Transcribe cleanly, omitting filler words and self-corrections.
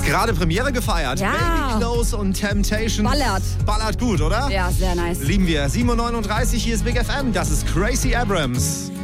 Gerade Premiere gefeiert. Ja. Baby Close und Temptation. Ballert gut, oder? Ja, sehr nice. Lieben wir. 7:39 Uhr, hier ist Big FM. Das ist Crazy Abrams.